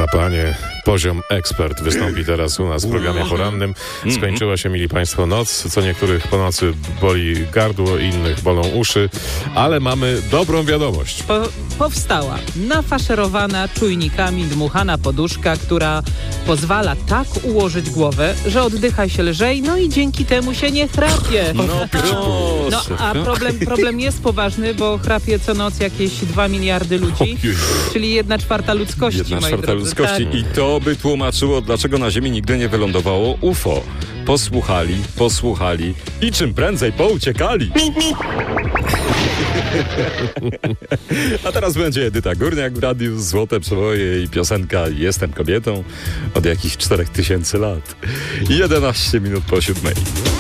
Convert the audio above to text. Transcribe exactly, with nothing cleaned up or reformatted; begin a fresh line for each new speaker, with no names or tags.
panie, poziom ekspert wystąpi teraz u nas w programie porannym. Skończyła się, mili państwo, noc. Co niektórych po nocy boli gardło, innych bolą uszy, ale mamy dobrą wiadomość.
Po, powstała nafaszerowana czujnikami dmuchana poduszka, która pozwala tak ułożyć głowę, że oddycha się lżej, no i dzięki temu się nie chrapie.
No,
No, a problem, problem jest poważny, bo chrapie co noc jakieś dwa miliardy ludzi,
Ojej.
czyli jedna czwarta ludzkości,
Jedna
moi
czwarta
drodzy.
ludzkości.
Tak.
I to by tłumaczyło, dlaczego na Ziemi nigdy nie wylądowało U F O. Posłuchali, posłuchali i czym prędzej pouciekali. A teraz będzie Edyta Górniak w radiu, Złote Przeboje i piosenka Jestem kobietą od jakichś czterech tysięcy lat. jedenaście minut po siódmej.